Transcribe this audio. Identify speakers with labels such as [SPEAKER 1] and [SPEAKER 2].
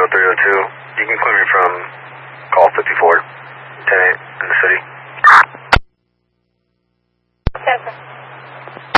[SPEAKER 1] 302. You can clear me from call 54, 10-8 in the city.